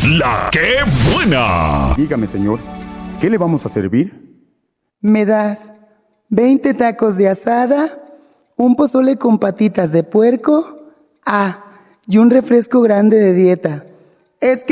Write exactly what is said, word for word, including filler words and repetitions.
La que buena. Dígame, señor, ¿qué le vamos a servir? ¿Me das veinte tacos de asada, un pozole con patitas de puerco, ah, y un refresco grande de dieta? Es que